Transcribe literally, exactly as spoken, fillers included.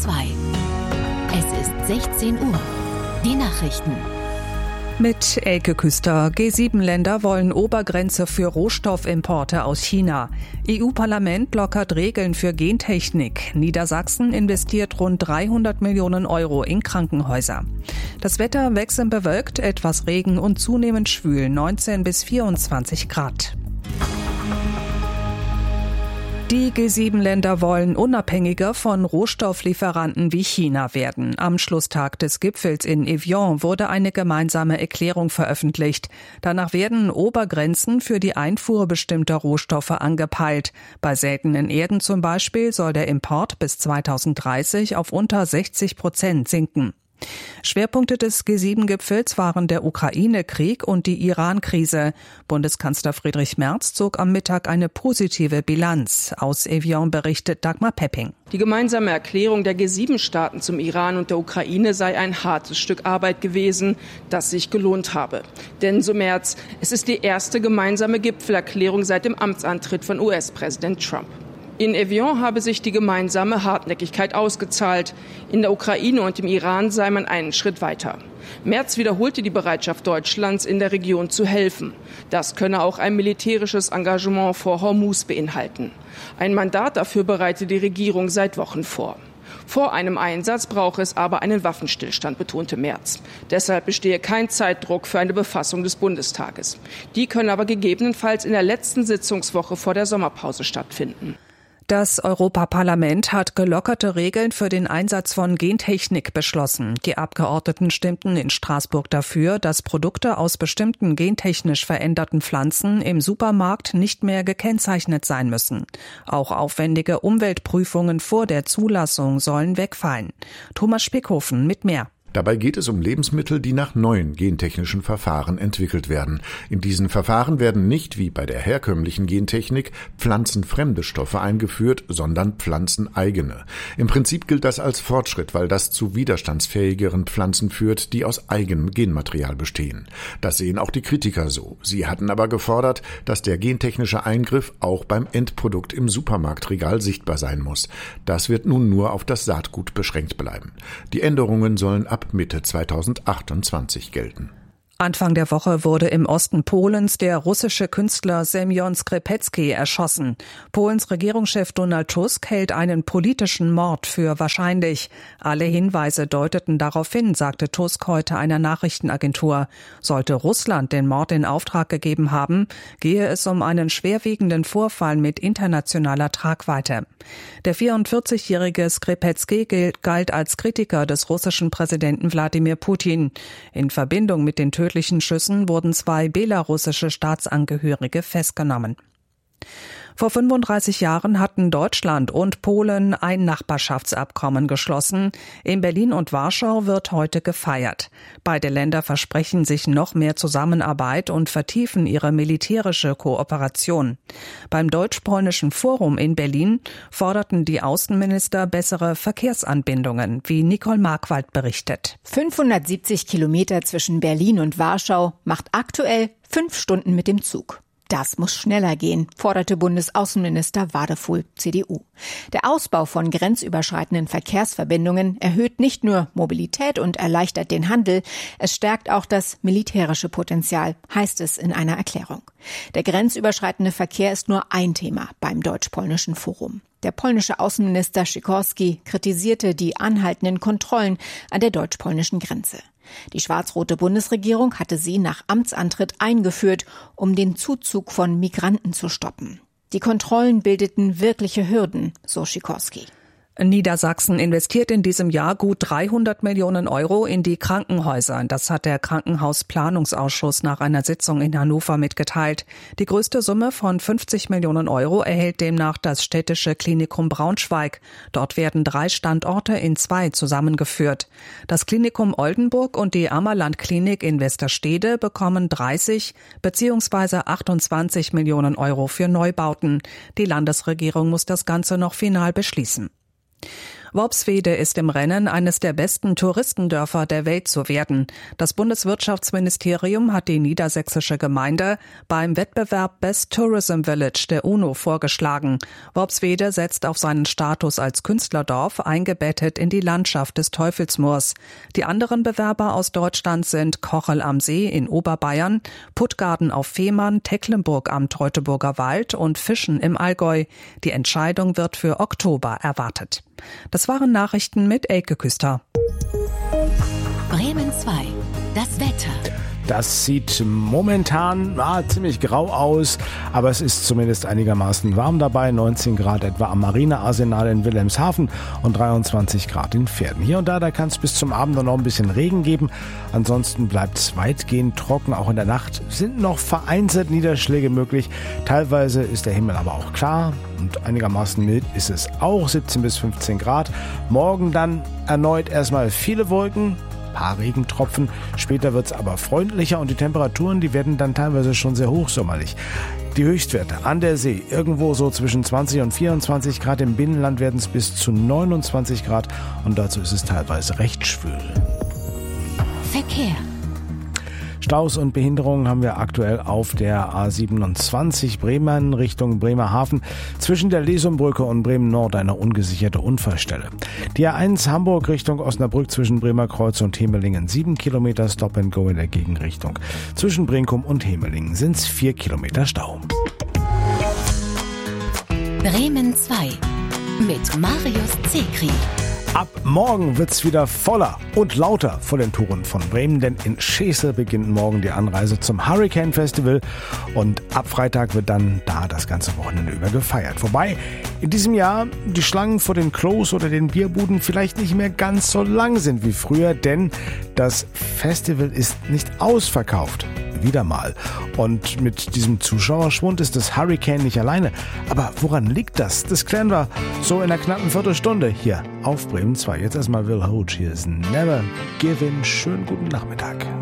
zwei. Es ist sechzehn Uhr. Die Nachrichten. Mit Elke Küster. G sieben Länder wollen Obergrenze für Rohstoffimporte aus China. E U-Parlament lockert Regeln für Gentechnik. Niedersachsen investiert rund dreihundert Millionen Euro in Krankenhäuser. Das Wetter wechselnd bewölkt, etwas Regen und zunehmend schwül, neunzehn bis vierundzwanzig Grad. Die G sieben Länder wollen unabhängiger von Rohstofflieferanten wie China werden. Am Schlusstag des Gipfels in Evian wurde eine gemeinsame Erklärung veröffentlicht. Danach werden Obergrenzen für die Einfuhr bestimmter Rohstoffe angepeilt. Bei seltenen Erden zum Beispiel soll der Import bis zweitausenddreißig auf unter sechzig Prozent sinken. Schwerpunkte des G sieben Gipfels waren der Ukraine-Krieg und die Iran-Krise. Bundeskanzler Friedrich Merz zog am Mittag eine positive Bilanz. Aus Evian berichtet Dagmar Pepping. Die gemeinsame Erklärung der G sieben Staaten zum Iran und der Ukraine sei ein hartes Stück Arbeit gewesen, das sich gelohnt habe. Denn, so Merz, es ist die erste gemeinsame Gipfelerklärung seit dem Amtsantritt von U S-Präsident Trump. In Evian habe sich die gemeinsame Hartnäckigkeit ausgezahlt. In der Ukraine und im Iran sei man einen Schritt weiter. Merz wiederholte die Bereitschaft Deutschlands, in der Region zu helfen. Das könne auch ein militärisches Engagement vor Hormuz beinhalten. Ein Mandat dafür bereite die Regierung seit Wochen vor. Vor einem Einsatz brauche es aber einen Waffenstillstand, betonte Merz. Deshalb bestehe kein Zeitdruck für eine Befassung des Bundestages. Die könne aber gegebenenfalls in der letzten Sitzungswoche vor der Sommerpause stattfinden. Das Europaparlament hat gelockerte Regeln für den Einsatz von Gentechnik beschlossen. Die Abgeordneten stimmten in Straßburg dafür, dass Produkte aus bestimmten gentechnisch veränderten Pflanzen im Supermarkt nicht mehr gekennzeichnet sein müssen. Auch aufwendige Umweltprüfungen vor der Zulassung sollen wegfallen. Thomas Spickhofen mit mehr. Dabei geht es um Lebensmittel, die nach neuen gentechnischen Verfahren entwickelt werden. In diesen Verfahren werden nicht, wie bei der herkömmlichen Gentechnik, pflanzenfremde Stoffe eingeführt, sondern pflanzeneigene. Im Prinzip gilt das als Fortschritt, weil das zu widerstandsfähigeren Pflanzen führt, die aus eigenem Genmaterial bestehen. Das sehen auch die Kritiker so. Sie hatten aber gefordert, dass der gentechnische Eingriff auch beim Endprodukt im Supermarktregal sichtbar sein muss. Das wird nun nur auf das Saatgut beschränkt bleiben. Die Änderungen sollen ab Mitte zweitausendachtundzwanzig gelten. Anfang der Woche wurde im Osten Polens der russische Künstler Semjon Skrzepecki erschossen. Polens Regierungschef Donald Tusk hält einen politischen Mord für wahrscheinlich. Alle Hinweise deuteten darauf hin, sagte Tusk heute einer Nachrichtenagentur. Sollte Russland den Mord in Auftrag gegeben haben, gehe es um einen schwerwiegenden Vorfall mit internationaler Tragweite. Der vierundvierzigjährige Skrzepecki galt als Kritiker des russischen Präsidenten Wladimir Putin. In Verbindung mit den tödlichen Schüssen wurden zwei belarussische Staatsangehörige festgenommen. Vor fünfunddreißig Jahren hatten Deutschland und Polen ein Nachbarschaftsabkommen geschlossen. In Berlin und Warschau wird heute gefeiert. Beide Länder versprechen sich noch mehr Zusammenarbeit und vertiefen ihre militärische Kooperation. Beim Deutsch-Polnischen Forum in Berlin forderten die Außenminister bessere Verkehrsanbindungen, wie Nicole Markwald berichtet. fünfhundertsiebzig Kilometer zwischen Berlin und Warschau macht aktuell fünf Stunden mit dem Zug. Das muss schneller gehen, forderte Bundesaußenminister Wadefuhl, C D U. Der Ausbau von grenzüberschreitenden Verkehrsverbindungen erhöht nicht nur Mobilität und erleichtert den Handel, es stärkt auch das militärische Potenzial, heißt es in einer Erklärung. Der grenzüberschreitende Verkehr ist nur ein Thema beim Deutsch-Polnischen Forum. Der polnische Außenminister Sikorski kritisierte die anhaltenden Kontrollen an der deutsch-polnischen Grenze. Die schwarz-rote Bundesregierung hatte sie nach Amtsantritt eingeführt, um den Zuzug von Migranten zu stoppen. Die Kontrollen bildeten wirkliche Hürden, so Sikorski. Niedersachsen investiert in diesem Jahr gut dreihundert Millionen Euro in die Krankenhäuser. Das hat der Krankenhausplanungsausschuss nach einer Sitzung in Hannover mitgeteilt. Die größte Summe von fünfzig Millionen Euro erhält demnach das städtische Klinikum Braunschweig. Dort werden drei Standorte in zwei zusammengeführt. Das Klinikum Oldenburg und die Ammerland-Klinik in Westerstede bekommen dreißig bzw. achtundzwanzig Millionen Euro für Neubauten. Die Landesregierung muss das Ganze noch final beschließen. Worpswede ist im Rennen, eines der besten Touristendörfer der Welt zu werden. Das Bundeswirtschaftsministerium hat die niedersächsische Gemeinde beim Wettbewerb Best Tourism Village der UNO vorgeschlagen. Worpswede setzt auf seinen Status als Künstlerdorf, eingebettet in die Landschaft des Teufelsmoors. Die anderen Bewerber aus Deutschland sind Kochel am See in Oberbayern, Puttgarden auf Fehmarn, Tecklenburg am Teutoburger Wald und Fischen im Allgäu. Die Entscheidung wird für Oktober erwartet. Das waren Nachrichten mit Elke Küster. Bremen zwei. Das Wetter. Das sieht momentan ah, ziemlich grau aus, aber es ist zumindest einigermaßen warm dabei. neunzehn Grad etwa am Marinearsenal in Wilhelmshaven und dreiundzwanzig Grad in Pferden. Hier und da, da kann es bis zum Abend noch ein bisschen Regen geben. Ansonsten bleibt es weitgehend trocken. Auch in der Nacht sind noch vereinzelt Niederschläge möglich. Teilweise ist der Himmel aber auch klar und einigermaßen mild ist es auch, siebzehn bis fünfzehn Grad. Morgen dann erneut erstmal viele Wolken. Paar Regentropfen. Später wird es aber freundlicher und die Temperaturen, die werden dann teilweise schon sehr hochsommerlich. Die Höchstwerte an der See irgendwo so zwischen zwanzig und vierundzwanzig Grad. Im Binnenland werden es bis zu neunundzwanzig Grad und dazu ist es teilweise recht schwül. Verkehr. Staus und Behinderungen haben wir aktuell auf der A siebenundzwanzig Bremen Richtung Bremerhaven. Zwischen der Lesumbrücke und Bremen Nord eine ungesicherte Unfallstelle. Die A eins Hamburg Richtung Osnabrück zwischen Bremerkreuz und Hemelingen sieben Kilometer Stop and Go in der Gegenrichtung. Zwischen Brinkum und Hemelingen sind es vier Kilometer Stau. Bremen zwei mit Marius Zekri. Ab morgen wird's wieder voller und lauter vor den Toren von Bremen, denn in Schesel beginnt morgen die Anreise zum Hurricane Festival und ab Freitag wird dann da das ganze Wochenende über gefeiert. Wobei in diesem Jahr die Schlangen vor den Klos oder den Bierbuden vielleicht nicht mehr ganz so lang sind wie früher, denn das Festival ist nicht ausverkauft. Wieder mal. Und mit diesem Zuschauerschwund ist das Hurricane nicht alleine. Aber woran liegt das? Das klären wir so in einer knappen Viertelstunde hier auf Bremen zwei. Jetzt erstmal Will Hoge. Hier ist Never Give In. Schönen guten Nachmittag.